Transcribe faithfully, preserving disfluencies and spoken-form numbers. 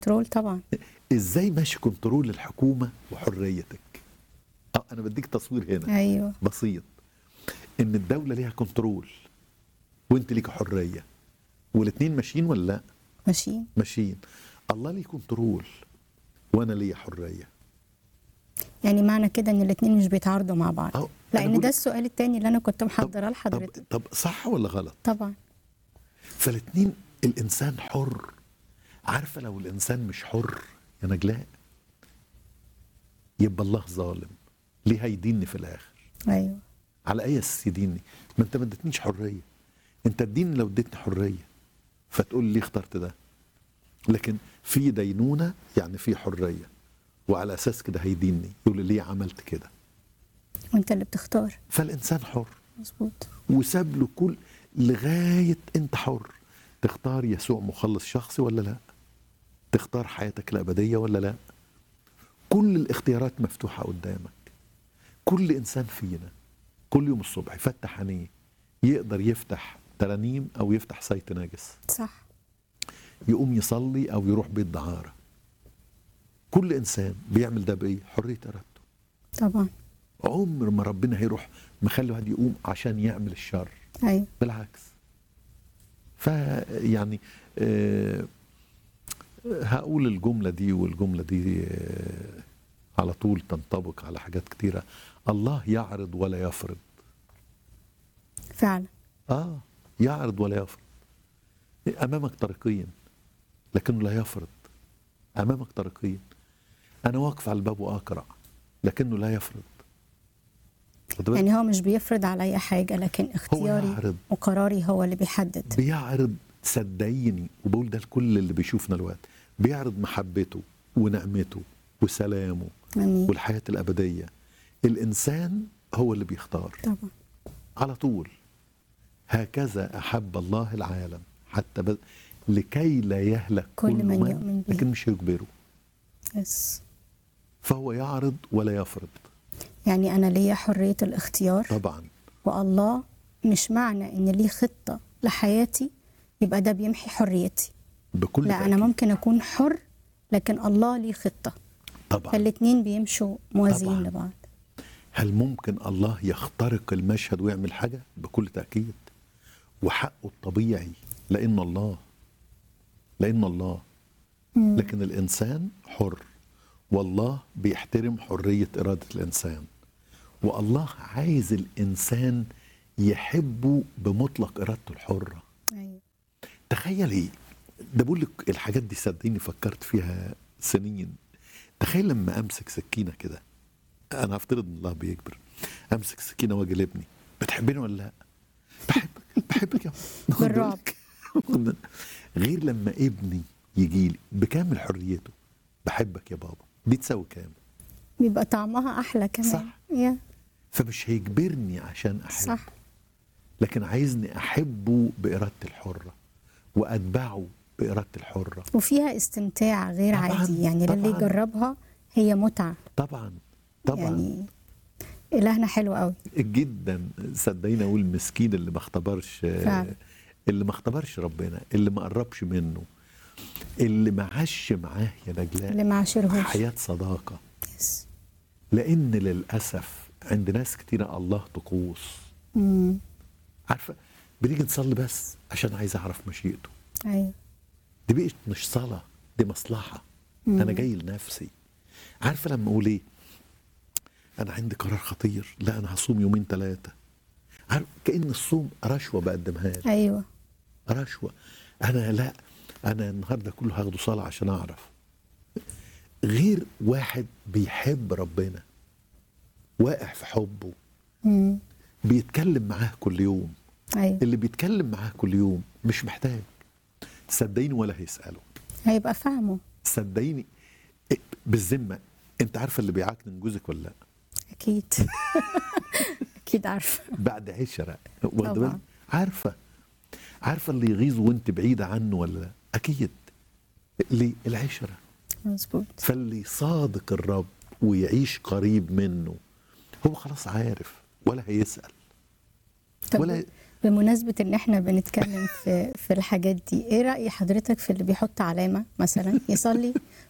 كنترول طبعا. ازاي ماشي كنترول الحكومه وحريتك؟ اه انا بديك تصوير هنا ايوه بسيط، ان الدوله ليها كنترول وانت ليك حريه، والاثنين ماشيين ولا لا؟ ماشيين. ماشيين. الله ليه كنترول وانا ليا حريه. يعني معنى كده ان الاثنين مش بيتعارضوا مع بعض؟ أو لان بقول- ده السؤال التاني اللي انا كنت محضراه طب لحضرتك. طب صح ولا غلط؟ طبعا. فالاثنين الانسان حر. عارفه لو الانسان مش حر يا نجلاء يبقى الله ظالم. ليه هيديني في الاخر؟ ايوه على اي اساس يديني؟ ما انت ما اديتنيش حريه. انت اديني لو اديتني حريه فتقول لي اخترت ده، لكن في دينونه يعني في حريه، وعلى اساس كده هيديني يقول لي ليه عملت كده. وانت اللي بتختار. فالانسان حر مظبوط. وساب له كل لغايه انت حر تختار يسوع مخلص شخصي ولا لا، تختار حياتك الابديه ولا لا. كل الاختيارات مفتوحه قدامك. كل انسان فينا كل يوم الصبح يفتح عينيه يقدر يفتح ترانيم او يفتح سايت ناجس، صح. يقوم يصلي او يروح بيت دعاره. كل انسان بيعمل ده بايه؟ حريه ارادته. طبعا. عمر ما ربنا هيروح مخلي واحد يقوم عشان يعمل الشر. ايوه بالعكس. فيعني آه هقول الجمله دي والجمله دي آه على طول تنطبق على حاجات كتيره. الله يعرض ولا يفرض. فعلا. اه يعرض ولا يفرض. امامك طريقين لكنه لا يفرض. امامك طريقين. انا واقف على الباب واقرع لكنه لا يفرض. يعني هو مش بيفرض عليا حاجه، لكن اختياري يعرض. وقراري هو اللي بيحدد. بيعرض. صدقيني وبقول ده لكل اللي بيشوفنا الوقت، بيعرض محبته ونعمته وسلامه امين. والحياه الابديه. الانسان هو اللي بيختار طبعا. على طول. هكذا احب الله العالم حتى ب... لكي لا يهلك كل كل من من يؤمن به. لكن مش يجبره. يس. فهو يعرض ولا يفرض. يعني انا ليا حريه الاختيار. طبعا. والله مش معنى ان ليه خطه لحياتي يبقى ده بيمحي حريتي. بكل لا، تأكيد. انا ممكن اكون حر لكن الله ليه خطه. طبعا. فالاتنين بيمشوا موازيين طبعاً. لبعض. هل ممكن الله يخترق المشهد ويعمل حاجة؟ بكل تأكيد. وحقه الطبيعي لأن الله لأن الله مم. لكن الإنسان حر، والله بيحترم حرية إرادة الإنسان. والله عايز الإنسان يحبه بمطلق إرادته الحرة. ايوه. تخيلي ده بقول لك الحاجات دي صدقيني فكرت فيها سنين. تخيل لما أمسك سكينة كده، أنا هفترض إن الله بيكبر، أمسك سكينة وأجلبني، بتحبني ولا لأ؟ بحبك بحبك يا بابا. بالرعب. غير لما ابني يجي لي بكامل حريته، بحبك يا بابا، دي تساوي كام؟ بيبقى طعمها احلى كمان. صح. يا فمش هيجبرني عشان أحب، صح. لكن عايزني أحبه بإرادتي الحرة وأتبعه بإرادتي الحرة. وفيها استمتاع غير طبعاً، عادي، يعني للي طبعاً. يجربها هي متعه. طبعا طبعا يعني الهنا حلو قوي جدا. صدقيني اقول مسكين اللي ما اختبرش، فعلا. اللي ما اختبرش ربنا، اللي ما قربش منه، اللي ما عاش معاه يا نجلاء اللي ما عاشرهوش. حياة صداقة. يس. لأن للأسف عند ناس كتيرة الله طقوس. امم عارفة بنيجي نصلي بس عشان عايز أعرف مشيئته. ايوه. دي بقت مش صلاة، دي مصلحة. مم. أنا جاي لنفسي. عارفة لما أقول إيه؟ أنا عندي قرار خطير، لا أنا هصوم يومين ثلاثة. عارف كأن الصوم رشوة بقدمها لي. ايوه. رشوة. أنا لا أنا النهاردة كله هاخده صلاة عشان أعرف. غير واحد بيحب ربنا، واقع في حبه، امم بيتكلم معاه كل يوم. ايوه. اللي بيتكلم معاه كل يوم مش محتاج، صدقيني ولا هيسأله. هيبقى فاهمه. صدقيني بالذمة. أنت عارفة اللي بيعاكنن جوزك ولا لا؟ اكيد. اكيد عارفه. بعد عشرة. واخدة طبعاً. بالك؟ عارفة عارفة اللي يغيظ وانت بعيدة عنه ولا لا؟ أكيد. ليه؟ العشرة. مظبوط. فاللي صادق الرب ويعيش قريب منه هو خلاص عارف ولا هيسأل. طب ولا بمناسبة ان احنا بنتكلم في في الحاجات دي، ايه رأي حضرتك في اللي بيحط علامة مثلا يصلي